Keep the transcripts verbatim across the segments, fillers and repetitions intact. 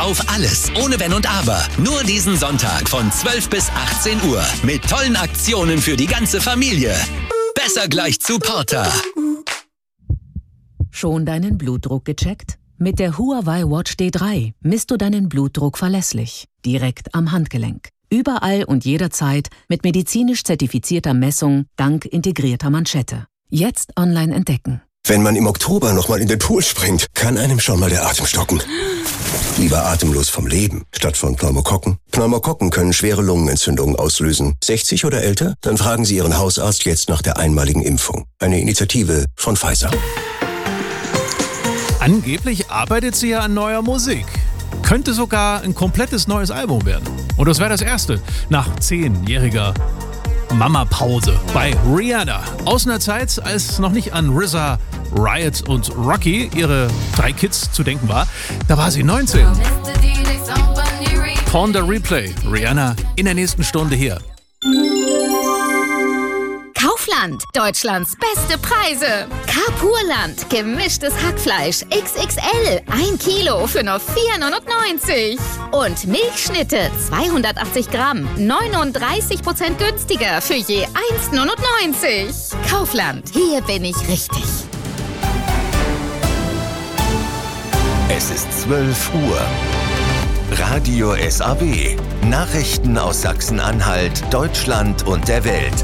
auf alles, ohne Wenn und Aber. Nur diesen Sonntag von zwölf bis achtzehn Uhr. Mit tollen Aktionen für die ganze Familie. Besser gleich zu Porter. Schon deinen Blutdruck gecheckt? Mit der Huawei Watch D drei misst du deinen Blutdruck verlässlich. Direkt am Handgelenk. Überall und jederzeit mit medizinisch zertifizierter Messung dank integrierter Manschette. Jetzt online entdecken. Wenn man im Oktober nochmal in den Pool springt, kann einem schon mal der Atem stocken. Lieber atemlos vom Leben, statt von Pneumokokken. Pneumokokken können schwere Lungenentzündungen auslösen. sechzig oder älter? Dann fragen Sie Ihren Hausarzt jetzt nach der einmaligen Impfung. Eine Initiative von Pfizer. Angeblich arbeitet sie ja an neuer Musik. Könnte sogar ein komplettes neues Album werden. Und das wäre das erste nach zehnjähriger Mama-Pause bei Rihanna. Aus einer Zeit, als noch nicht an R Z A, Riot und Rocky, ihre drei Kids, zu denken war. Da war sie neunzehn. Ponder Replay. Rihanna in der nächsten Stunde hier. Kaufland, Deutschlands beste Preise. Carpurland, gemischtes Hackfleisch X X L, ein Kilo für nur vier neunundneunzig. Und Milchschnitte, zweihundertachtzig Gramm, neununddreißig Prozent günstiger für je eins neunundneunzig. Kaufland, hier bin ich richtig. Es ist zwölf Uhr. Radio S A W. Nachrichten aus Sachsen-Anhalt, Deutschland und der Welt.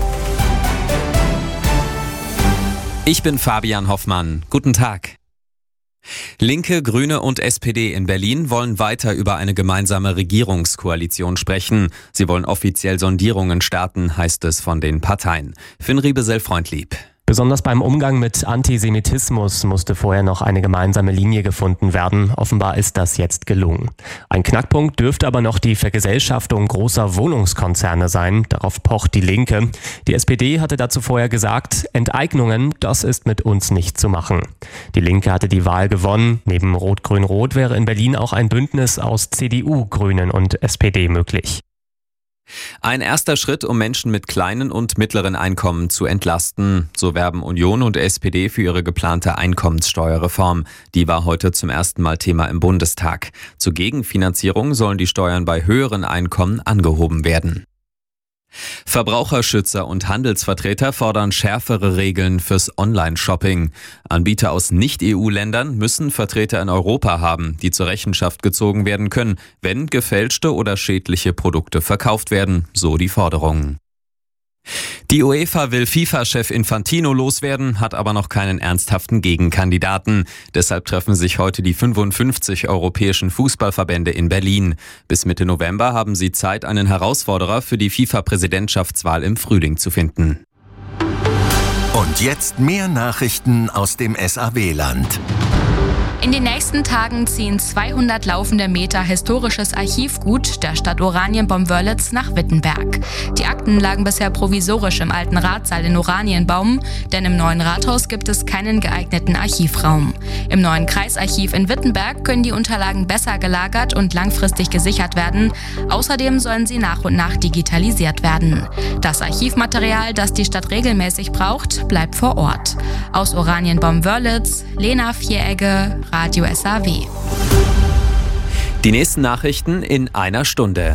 Ich bin Fabian Hoffmann. Guten Tag. Linke, Grüne und S P D in Berlin wollen weiter über eine gemeinsame Regierungskoalition sprechen. Sie wollen offiziell Sondierungen starten, heißt es von den Parteien. Finn Riebesell-Freundlieb. Besonders beim Umgang mit Antisemitismus musste vorher noch eine gemeinsame Linie gefunden werden. Offenbar ist das jetzt gelungen. Ein Knackpunkt dürfte aber noch die Vergesellschaftung großer Wohnungskonzerne sein. Darauf pocht die Linke. Die S P D hatte dazu vorher gesagt, Enteignungen, das ist mit uns nicht zu machen. Die Linke hatte die Wahl gewonnen. Neben Rot-Grün-Rot wäre in Berlin auch ein Bündnis aus C D U, Grünen und S P D möglich. Ein erster Schritt, um Menschen mit kleinen und mittleren Einkommen zu entlasten. So werben Union und S P D für ihre geplante Einkommenssteuerreform. Die war heute zum ersten Mal Thema im Bundestag. Zur Gegenfinanzierung sollen die Steuern bei höheren Einkommen angehoben werden. Verbraucherschützer und Handelsvertreter fordern schärfere Regeln fürs Online-Shopping. Anbieter aus Nicht-E U-Ländern müssen Vertreter in Europa haben, die zur Rechenschaft gezogen werden können, wenn gefälschte oder schädliche Produkte verkauft werden, so die Forderungen. Die UEFA will FIFA-Chef Infantino loswerden, hat aber noch keinen ernsthaften Gegenkandidaten. Deshalb treffen sich heute die fünfundfünfzig europäischen Fußballverbände in Berlin. Bis Mitte November haben sie Zeit, einen Herausforderer für die FIFA-Präsidentschaftswahl im Frühling zu finden. Und jetzt mehr Nachrichten aus dem S A W-Land. In den nächsten Tagen ziehen zweihundert laufende Meter historisches Archivgut der Stadt Oranienbaum-Wörlitz nach Wittenberg. Die Akten lagen bisher provisorisch im alten Ratssaal in Oranienbaum, denn im neuen Rathaus gibt es keinen geeigneten Archivraum. Im neuen Kreisarchiv in Wittenberg können die Unterlagen besser gelagert und langfristig gesichert werden. Außerdem sollen sie nach und nach digitalisiert werden. Das Archivmaterial, das die Stadt regelmäßig braucht, bleibt vor Ort. Aus Oranienbaum-Wörlitz, Lena Vieregge, Radio S A W. Die nächsten Nachrichten in einer Stunde.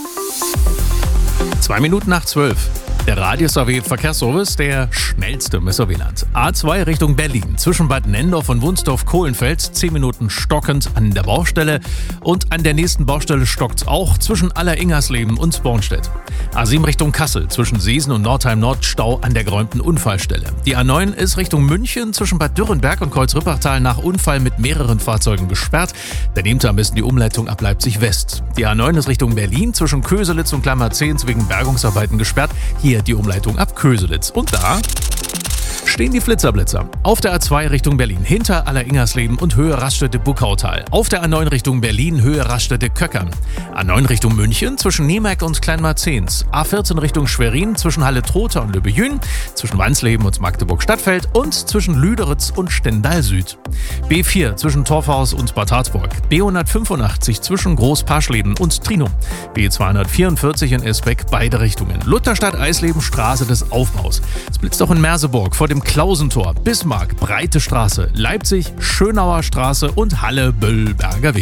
Zwei Minuten nach zwölf. Der Radio S A W Verkehrsservice, der schnellste im S A W-Land. A zwei Richtung Berlin, zwischen Bad Nendorf und Wunsdorf-Kohlenfeld, zehn Minuten stockend an der Baustelle. Und an der nächsten Baustelle stockt's auch zwischen Aller-Ingersleben und Bornstedt. A sieben Richtung Kassel, zwischen Seesen und Nordheim-Nord, Stau an der geräumten Unfallstelle. Die A neun ist Richtung München, zwischen Bad Dürrenberg und Kreuz-Rippachtal nach Unfall mit mehreren Fahrzeugen gesperrt. Da nehmt ihr am besten die Umleitung ab Leipzig West. Die A neun ist Richtung Berlin, zwischen Köselitz und Klammerzehns wegen Bergungsarbeiten gesperrt. Hier die Umleitung ab Köselitz. Und da stehen die Flitzerblitzer. Auf der A zwei Richtung Berlin, hinter Aller-Ingersleben und Höhe Raststätte-Buckautal. Auf der A neun Richtung Berlin, Höhe Raststätte-Köckern. A neun Richtung München, zwischen Nemark und Kleinmarzehns. A vierzehn Richtung Schwerin, zwischen Halle-Trotha und Löbejün. Zwischen Wansleben und Magdeburg-Stadtfeld. Und zwischen Lüderitz und Stendal Süd. B vier zwischen Torfhaus und Bad Harzburg. B hundertfünfundachtzig zwischen Groß-Paschleben und Trinum. B zweihundertvierundvierzig in Esbeck, beide Richtungen. Lutherstadt-Eisleben, Straße des Aufbaus. Es blitzt auch in Merseburg vor dem Klausentor, Bismarck, Breite Straße, Leipzig, Schönauer Straße und Halle-Böllberger Weg.